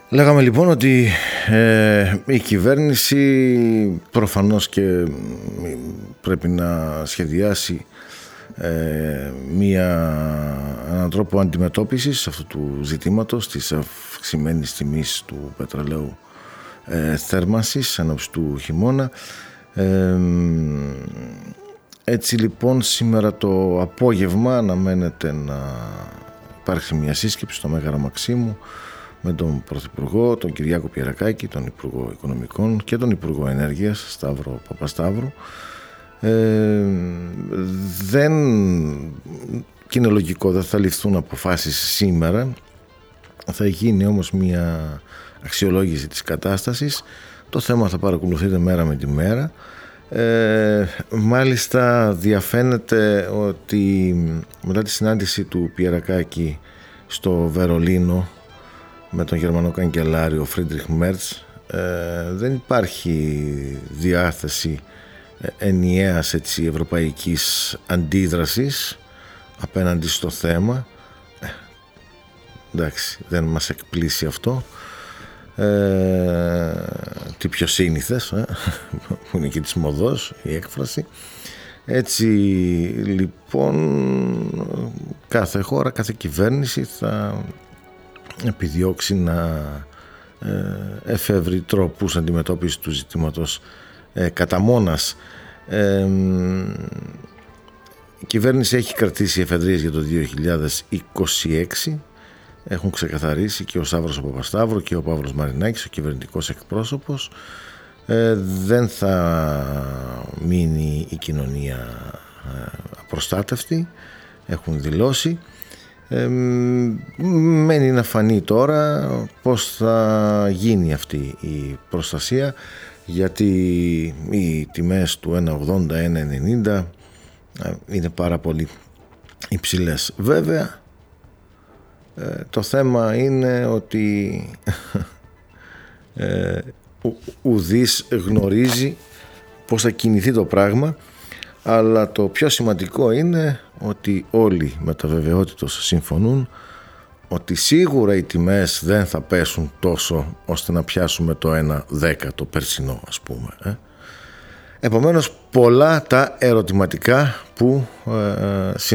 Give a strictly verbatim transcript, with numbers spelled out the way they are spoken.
Λέγαμε λοιπόν ότι ε, η κυβέρνηση προφανώς και πρέπει να σχεδιάσει ε, μία, έναν τρόπο αντιμετώπισης αυτού του ζητήματος της αυξημένης τιμής του πετρελαίου ε, θέρμανσης ενόψει του χειμώνα. Ε, έτσι λοιπόν σήμερα το απόγευμα αναμένεται να υπάρξει μια σύσκεψη στο Μέγαρο Μαξίμου με τον Πρωθυπουργό, τον Κυριάκο Πιερακάκη, τον Υπουργό Οικονομικών και τον Υπουργό Ενέργειας, Σταύρο Παπασταύρου. Ε, δεν, και είναι λογικό, δεν θα ληφθούν αποφάσεις σήμερα. Θα γίνει όμως μια αξιολόγηση της κατάστασης. Το θέμα θα παρακολουθείτε μέρα με τη μέρα. Ε, μάλιστα διαφαίνεται ότι μετά τη συνάντηση του Πιερακάκη στο Βερολίνο με τον Γερμανό καγκελάριο Φρίντριχ Μέρτς, ε, δεν υπάρχει διάθεση ενιαίας έτσι, ευρωπαϊκής αντίδρασης απέναντι στο θέμα. Ε, εντάξει, δεν μας εκπλήσει αυτό. Ε, τι πιο σύνηθες, ε, που είναι και της μοδός η έκφραση. Έτσι λοιπόν κάθε χώρα, κάθε κυβέρνηση θα επιδιώξει να ε, εφεύρει τρόπους αντιμετώπισης του ζητήματος ε, κατά μόνας. Ε, η κυβέρνηση έχει κρατήσει εφεδρείες για το δύο χιλιάδες είκοσι έξι. Έχουν ξεκαθαρίσει και ο Σταύρος Παπασταύρου και ο Παύλος Μαρινάκης, ο κυβερνητικός εκπρόσωπος. Ε, δεν θα μείνει η κοινωνία απροστάτευτη, έχουν δηλώσει. Ε, μένει να φανεί τώρα πώς θα γίνει αυτή η προστασία, γιατί οι τιμές του ένα ογδόντα, ένα ενενήντα είναι πάρα πολύ υψηλές. Βέβαια ε, το θέμα είναι ότι ε, ουδής γνωρίζει πώς θα κινηθεί το πράγμα, αλλά το πιο σημαντικό είναι ότι όλοι με τα βεβαιότητος συμφωνούν ότι σίγουρα οι τιμές δεν θα πέσουν τόσο ώστε να πιάσουμε το ένα δέκα το περσινό, ας πούμε. Ε. Επομένως πολλά τα ερωτηματικά που ε,